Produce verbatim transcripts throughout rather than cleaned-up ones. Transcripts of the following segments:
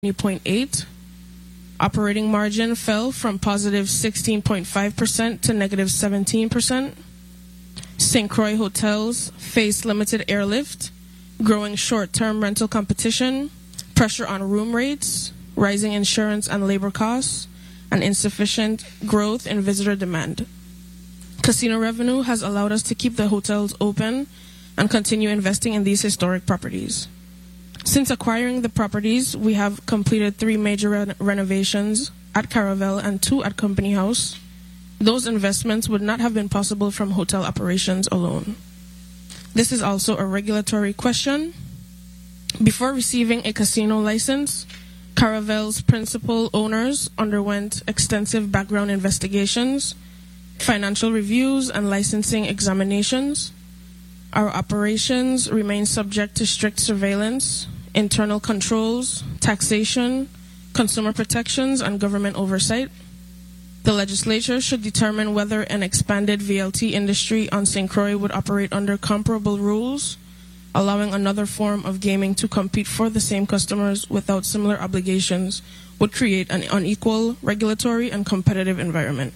zero point eight. Operating margin fell from positive sixteen point five percent to negative seventeen percent. Saint Croix hotels face limited airlift, growing short-term rental competition, pressure on room rates, rising insurance and labor costs, and insufficient growth in visitor demand. Casino revenue has allowed us to keep the hotels open and continue investing in these historic properties. Since acquiring the properties, we have completed three major re- renovations at Caravelle and two at Company House. Those investments would not have been possible from hotel operations alone. This is also a regulatory question. Before receiving a casino license, Caravelle's principal owners underwent extensive background investigations, financial reviews, and licensing examinations. Our operations remain subject to strict surveillance, internal controls, taxation, consumer protections, and government oversight. The legislature should determine whether an expanded V L T industry on Saint Croix would operate under comparable rules, allowing another form of gaming to compete for the same customers without similar obligations would create an unequal regulatory and competitive environment.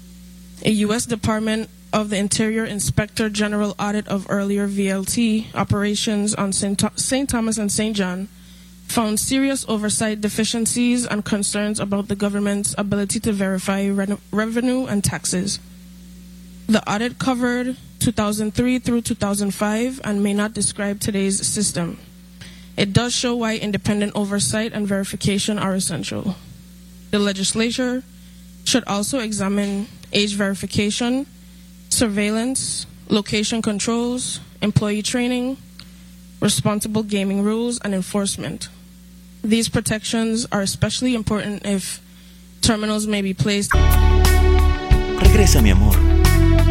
A U S Department of the Interior Inspector General audit of earlier V L T operations on Saint Thomas and Saint John found serious oversight deficiencies and concerns about the government's ability to verify re- revenue and taxes. The audit covered two thousand three through two thousand five and may not describe today's system. It does show why independent oversight and verification are essential. The legislature should also examine age verification, surveillance, location controls, employee training, responsible gaming rules, and enforcement. These protections are especially important if terminals may be placed